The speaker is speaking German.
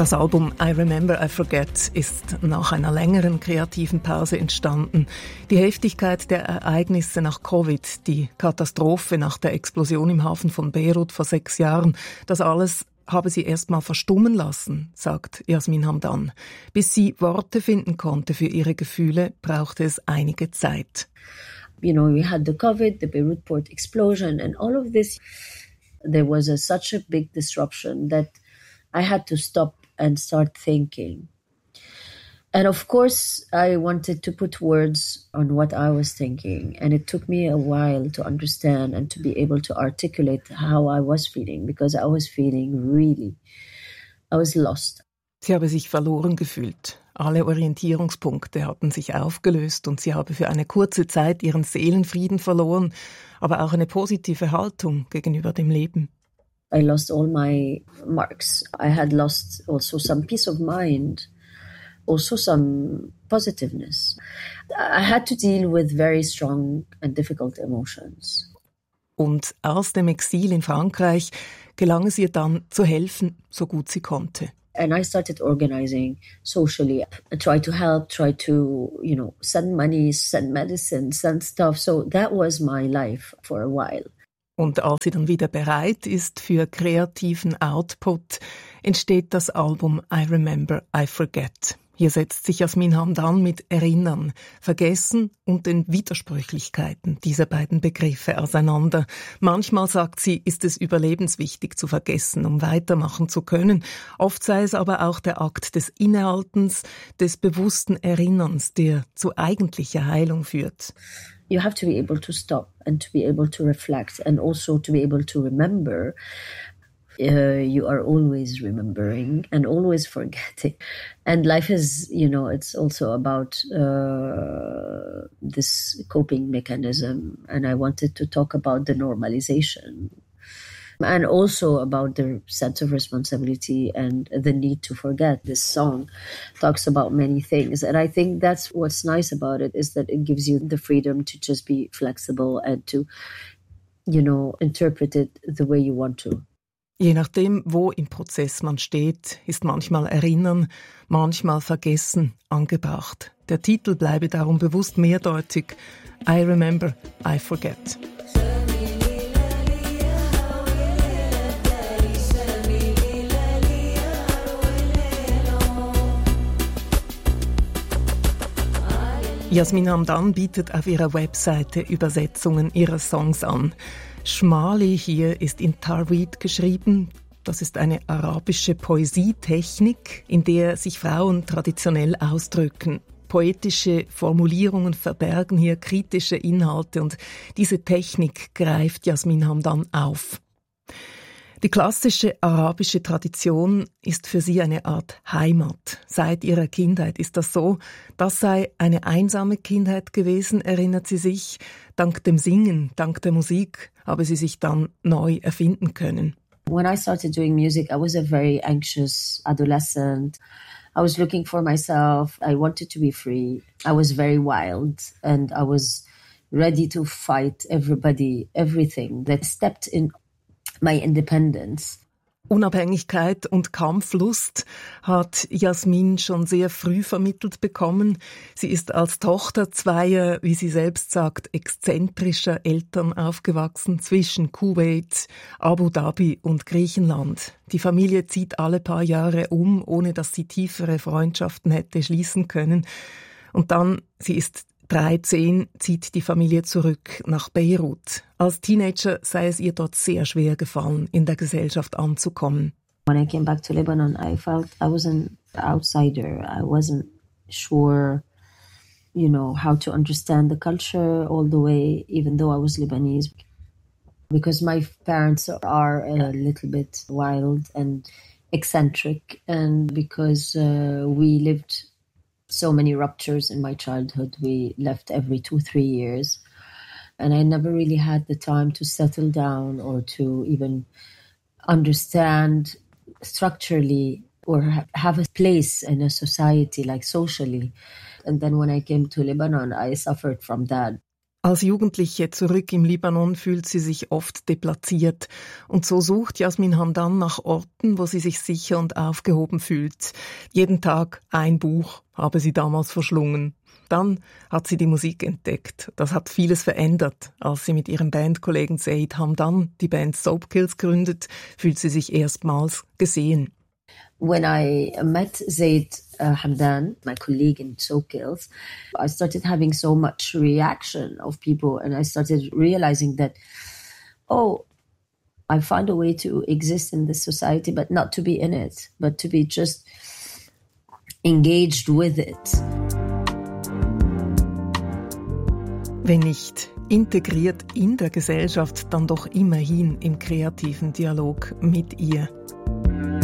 Das Album I Remember, I Forget ist nach einer längeren kreativen Pause entstanden. Die Heftigkeit der Ereignisse nach Covid, die Katastrophe nach der Explosion im Hafen von Beirut vor 6 Jahren, das alles habe sie erst mal verstummen lassen, sagt Yasmin Hamdan. Bis sie Worte finden konnte für ihre Gefühle, brauchte es einige Zeit. You know, we had the COVID, the Beirut port explosion and all of this. There was such a big disruption that I had to stop and start thinking. And of course, I wanted to put words on what I was thinking. And it took me a while to understand and to be able to articulate how I was feeling, because I was feeling I was lost. Sie habe sich verloren gefühlt. Alle Orientierungspunkte hatten sich aufgelöst und sie habe für eine kurze Zeit ihren Seelenfrieden verloren, aber auch eine positive Haltung gegenüber dem Leben. I lost all my marks. I had lost also some peace of mind, also some positiveness. I had to deal with very strong and difficult emotions. Und aus dem Exil in Frankreich gelang es ihr dann zu helfen, so gut sie konnte. And I started organizing socially, try to help, try to, send money, send medicine, send stuff. So that was my life for a while. Und als sie dann wieder bereit ist für kreativen Output, entsteht das Album I Remember, I Forget. Hier setzt sich Yasmin Hamdan mit Erinnern, Vergessen und den Widersprüchlichkeiten dieser beiden Begriffe auseinander. Manchmal, sagt sie, ist es überlebenswichtig zu vergessen, um weitermachen zu können. Oft sei es aber auch der Akt des Innehaltens, des bewussten Erinnerns, der zu eigentlicher Heilung führt. You have to be able to stop and to be able to reflect and also to be able to remember. You are always remembering and always forgetting. And life is, it's also about this coping mechanism. And I wanted to talk about the normalization and also about the sense of responsibility and the need to forget. This song talks about many things. And I think that's what's nice about it, is that it gives you the freedom to just be flexible and to, interpret it the way you want to. Je nachdem, wo im Prozess man steht, ist manchmal Erinnern, manchmal Vergessen angebracht. Der Titel bleibe darum bewusst mehrdeutig. I Remember, I Forget. Yasmin Hamdan bietet auf ihrer Webseite Übersetzungen ihrer Songs an. Schmali hier ist in Tarweed geschrieben. Das ist eine arabische Poesietechnik, in der sich Frauen traditionell ausdrücken. Poetische Formulierungen verbergen hier kritische Inhalte und diese Technik greift Yasmin Hamdan auf. Die klassische arabische Tradition ist für sie eine Art Heimat. Seit ihrer Kindheit ist das so. Das sei eine einsame Kindheit gewesen, erinnert sie sich. Dank dem Singen, dank der Musik habe sie sich dann neu erfinden können. When I started doing music, I was a very anxious adolescent. I was looking for myself. I wanted to be free. I was very wild and I was ready to fight everybody, everything that stepped in my independence. Unabhängigkeit und Kampflust hat Yasmin schon sehr früh vermittelt bekommen. Sie ist als Tochter zweier, wie sie selbst sagt, exzentrischer Eltern aufgewachsen zwischen Kuwait, Abu Dhabi und Griechenland. Die Familie zieht alle paar Jahre um, ohne dass sie tiefere Freundschaften hätte schließen können. Und dann, sie ist 13, zieht die Familie zurück nach Beirut. Als Teenager sei es ihr dort sehr schwer gefallen, in der Gesellschaft anzukommen. When I came back to Lebanon, I felt I was an outsider. I wasn't sure, how to understand the culture all the way, even though I was Lebanese. Because my parents are a little bit wild and eccentric, and because we lived so many ruptures in my childhood. We left every 2-3 years. And I never really had the time to settle down or to even understand structurally or have a place in a society, like socially. And then when I came to Lebanon, I suffered from that. Als Jugendliche zurück im Libanon fühlt sie sich oft deplatziert. Und so sucht Yasmin Hamdan nach Orten, wo sie sich sicher und aufgehoben fühlt. Jeden Tag ein Buch habe sie damals verschlungen. Dann hat sie die Musik entdeckt. Das hat vieles verändert. Als sie mit ihrem Bandkollegen Said Hamdan die Band Soapkills gründet, fühlt sie sich erstmals gesehen. When I met Zaid Hamdan, my colleague in Soapkills, I started having so much reaction of people, and I started realizing that, I found a way to exist in this society, but not to be in it, but to be just engaged with it. Wenn nicht integriert in der Gesellschaft, dann doch immerhin im kreativen Dialog mit ihr.